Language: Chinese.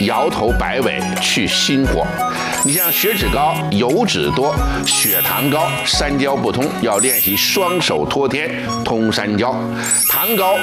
摇头摆尾去心火。你像血脂高、油脂多、血糖高、三焦不通，要练习双手托天通三焦。糖高